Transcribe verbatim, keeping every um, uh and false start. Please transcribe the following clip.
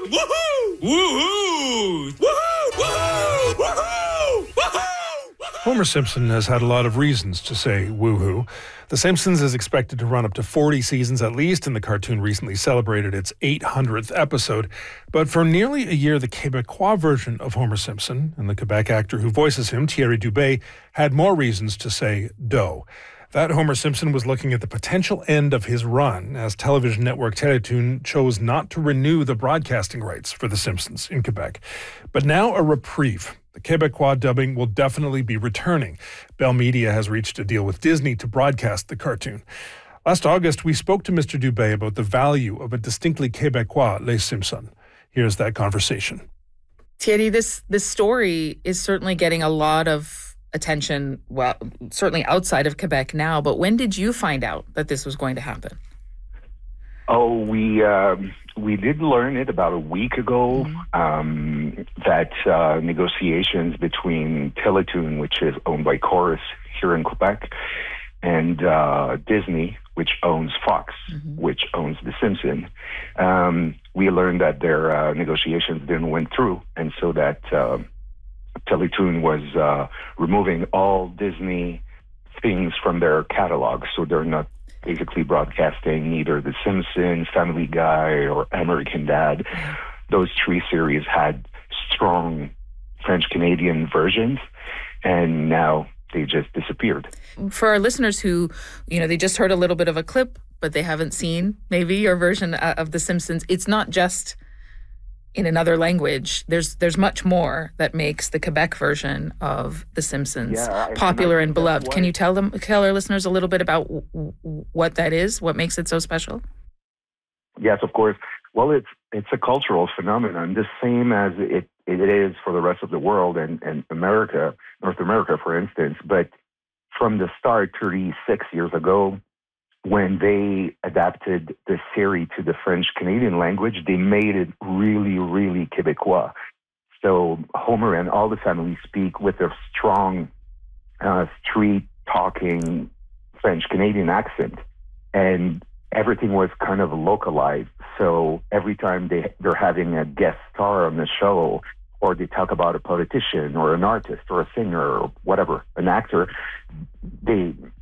Woohoo! Woohoo! Woohoo! Woohoo! Woohoo! Woohoo! Homer Simpson has had a lot of reasons to say woohoo. The Simpsons is expected to run up to forty seasons at least, and the cartoon recently celebrated its eight hundredth episode. But for nearly a year, the Quebecois version of Homer Simpson and the Quebec actor who voices him, Thierry Dubé, had more reasons to say dough. That Homer Simpson was looking at the potential end of his run as television network Télétoon chose not to renew the broadcasting rights for The Simpsons in Quebec. But now a reprieve. The Quebecois dubbing will definitely be returning. Bell Media has reached a deal with Disney to broadcast the cartoon. Last August, we spoke to Mister Dubé about the value of a distinctly Quebecois Les Simpsons. Here's that conversation. Thierry, this, this story is certainly getting a lot of attention, well, certainly outside of Quebec now, but when did you find out that this was going to happen? Oh, we uh, we did learn it about a week ago, mm-hmm. um, that uh, negotiations between Télétoon, which is owned by Corus here in Quebec, and uh, Disney, which owns Fox, mm-hmm. which owns The Simpsons, um, we learned that their uh, negotiations didn't went through, and so that uh, Télétoon was uh, removing all Disney things from their catalog, so they're not basically broadcasting either The Simpsons, Family Guy, or American Dad. Those three series had strong French-Canadian versions, and now they just disappeared. For our listeners who, you know, they just heard a little bit of a clip, but they haven't seen maybe your version of The Simpsons, it's not just in another language. There's there's much more that makes the Quebec version of The Simpsons yeah, popular and, and beloved. Can you tell them, tell our listeners a little bit about w- w- what that is? What makes it so special? Yes, of course. Well, it's it's a cultural phenomenon, the same as it, it is for the rest of the world and, and America, North America, for instance. But from the start, thirty-six years ago, when they adapted the series to the French-Canadian language, they made it really, really Quebecois. So Homer and all the family speak with a strong, uh, street-talking French-Canadian accent. And everything was kind of localized. So every time they, they're having a guest star on the show, or they talk about a politician or an artist or a singer or whatever, an actor, they